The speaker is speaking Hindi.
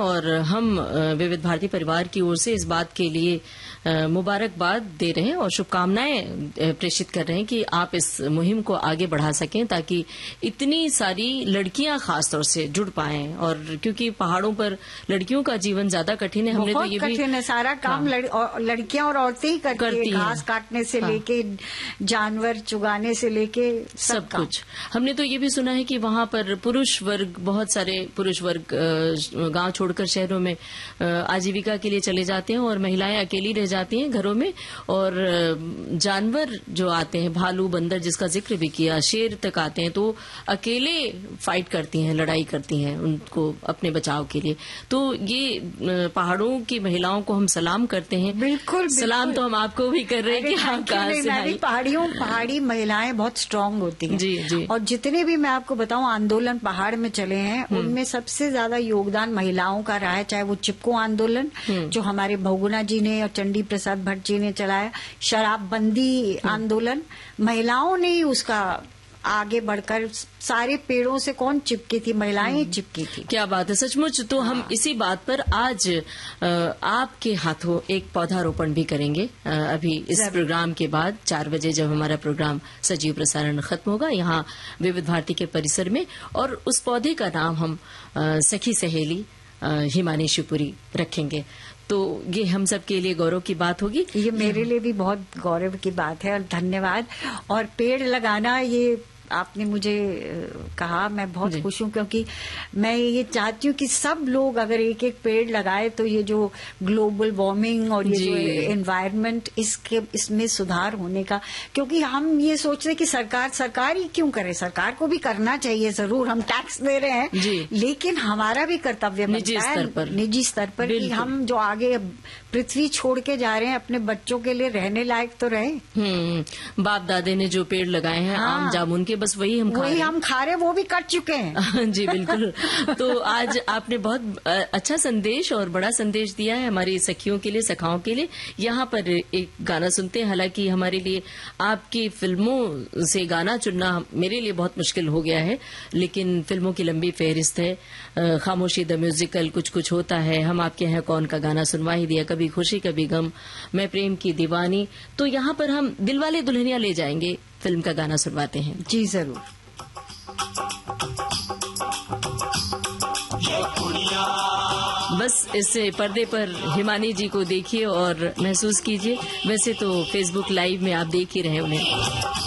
और हम विविध भारती परिवार की ओर से इस बात के लिए मुबारकबाद दे रहे हैं और शुभकामनाएं प्रेषित कर रहे हैं कि आप इस मुहिम को आगे बढ़ा सकें ताकि इतनी सारी लड़कियां खासतौर से जुड़ पाएं। और क्योंकि पहाड़ों पर लड़कियों का जीवन ज्यादा कठिन है, हमने तो ये भी कठिन है, सारा काम लड़कियां और औरतें ही करती हैं, घास काटने से लेके जानवर चुगाने से लेके सब कुछ। हमने तो ये भी सुना है कि वहां पर पुरुष वर्ग, बहुत सारे पुरुष वर्ग गांव छोड़कर शहरों में आजीविका के लिए चले जाते हैं और महिलाएं अकेली रह जाती हैं घरों में। और जानवर जो आते हैं, भालू बंदर जिसका जिक्र भी किया, शेर तक आते हैं तो अकेले फाइट करती हैं, लड़ाई करती हैं उनको अपने बचाव के लिए। तो ये पहाड़ों की महिलाओं को हम सलाम करते हैं। बिल्कुल सलाम तो हम आपको भी कर रहे हैं कि आप कहाँ से आई। पहाड़ी महिलाएं बहुत स्ट्रांग होती हैं। जी जी। और जितने भी मैं आपको बताऊं आंदोलन पहाड़ में चले हैं उनमें सबसे ज्यादा योगदान महिलाओं का रहा है, चाहे वो चिपको आंदोलन जो हमारे बहुगुणा जी ने और चंडी प्रसाद भट्ट जी ने चलाया, शराबबंदी आंदोलन, महिलाओं ने ही उसका आगे बढ़कर सारे पेड़ों से कौन चिपकी थी, महिलाएं ही चिपकी थी। क्या बात है, सचमुच। तो हम इसी बात पर आज आपके हाथों एक पौधारोपण भी करेंगे अभी इस प्रोग्राम के बाद 4 बजे जब हमारा प्रोग्राम सजीव प्रसारण खत्म होगा यहाँ विविध भारती के परिसर में। और उस पौधे का नाम हम सखी सहेली हिमानी शिवपुरी रखेंगे। तो ये हम सब के लिए गौरव की बात होगी। ये मेरे लिए भी बहुत गौरव की बात है और धन्यवाद। और पेड़ लगाना, ये आपने मुझे कहा, मैं बहुत खुश हूँ क्योंकि मैं ये चाहती हूँ कि सब लोग अगर एक एक पेड़ लगाए तो ये जो ग्लोबल वार्मिंग और ये जो एनवायरनमेंट इसमें सुधार होने का, क्योंकि हम ये सोच रहे कि सरकार ही क्यों करे, सरकार को भी करना चाहिए जरूर, हम टैक्स दे रहे हैं, लेकिन हमारा भी कर्तव्य बनता है निजी स्तर पर कि हम जो आगे पृथ्वी छोड़ के जा रहे हैं अपने बच्चों के लिए रहने लायक तो रहे। बाप दादे ने जो पेड़ लगाए हैं आम जामुन के, बस वही हम खा रहे, वो भी कट चुके हैं। जी बिल्कुल। तो आज आपने बहुत अच्छा संदेश और बड़ा संदेश दिया है हमारी सखियों के लिए, सखाओं के लिए। यहाँ पर एक गाना सुनते हैं। हालांकि हमारे लिए आपकी फिल्मों से गाना चुनना मेरे लिए बहुत मुश्किल हो गया है, लेकिन फिल्मों की लंबी फहरिस्त है। खामोशी द म्यूजिकल, कुछ कुछ होता है, हम आपके हैं कौन का गाना सुनवा ही दिया, कभी खुशी कभी गम, मैं प्रेम की दीवानी। तो यहाँ पर हम दिलवाले दुल्हनिया ले जाएंगे फिल्म का गाना सुनवाते हैं। जी जरूर। बस इस पर्दे पर हिमानी जी को देखिए और महसूस कीजिए। वैसे तो फेसबुक लाइव में आप देख ही रहे उन्हें।